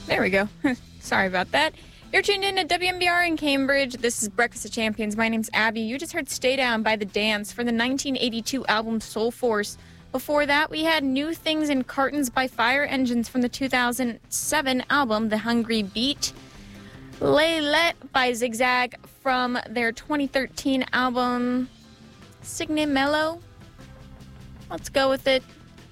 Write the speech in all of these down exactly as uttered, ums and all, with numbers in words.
There we go. Sorry about that. You're tuned in to W M B R in Cambridge. This is Breakfast of Champions. My name's Abby. You just heard Stay Down by The Dance for the nineteen eighty-two album Soul Force. Before that, we had New Things in Cartons by Fire Engines from the two thousand seven album The Hungry Beat. Laylet by Zigzag from their twenty thirteen album Signe Mello. Let's go with it.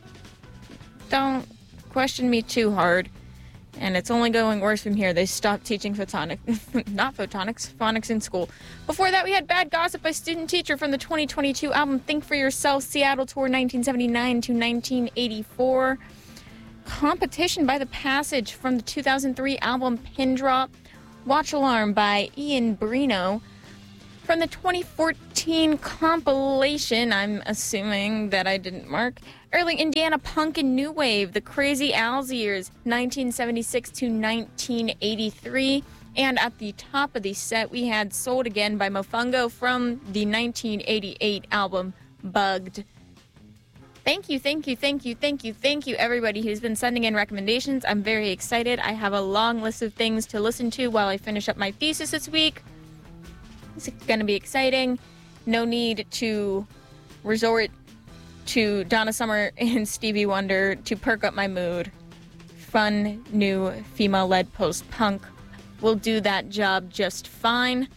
Don't question me too hard. And it's only going worse from here. They stopped teaching photonics, not photonics, phonics in school. Before that, we had Bad Gossip by Student Teacher from the twenty twenty-two album Think for Yourself, Seattle Tour nineteen seventy-nine to nineteen eighty-four. Competition by The Passage from the two thousand three album Pin Drop. Watch Alarm by Ian Brino. From the twenty fourteen compilation, I'm assuming that I didn't mark, Early Indiana Punk and New Wave, The Crazy Al's Years, nineteen seventy-six to nineteen eighty-three. And at the top of the set, we had Sold Again by Mofungo from the nineteen eighty-eight album Bugged. Thank you, thank you, thank you, thank you, thank you, everybody who's been sending in recommendations. I'm very excited. I have a long list of things to listen to while I finish up my thesis this week. It's going to be exciting. No need to resort to Donna Summer and Stevie Wonder to perk up my mood. Fun, new, female-led post-punk will do that job just fine.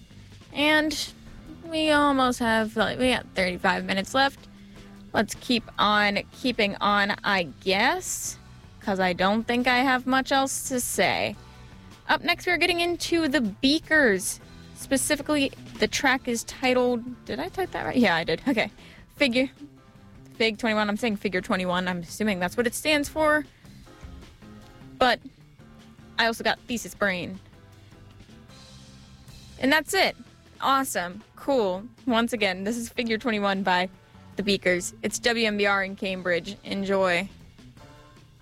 And we almost have, like, we got thirty-five minutes left. Let's keep on keeping on, I guess, because I don't think I have much else to say. Up next, we're getting into the Beakers. Specifically, the track is titled, did I type that right? Yeah, I did. Okay. Figure, Fig twenty-one. I'm saying Figure twenty-one. I'm assuming that's what it stands for. But I also got Thesis Brain. And that's it. Awesome. Cool. Once again, this is Figure twenty-one by the Beakers. It's W M B R in Cambridge. Enjoy.